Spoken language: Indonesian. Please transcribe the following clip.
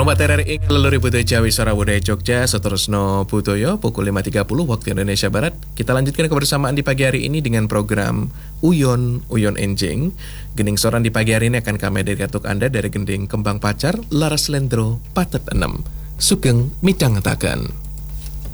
Obat TRRI Leluri Budaya Jawi Suara Budaya Jogja Seterusno Budoyo pukul 5.30 waktu Indonesia Barat. Kita lanjutkan kebersamaan di pagi hari ini dengan program Uyon Enjing. Gening soran di pagi hari ini akan kami hadirkan untuk Anda dari Gending Kembang Pacar Laras Lendro Patet 6 Sugeng Midang Tagan.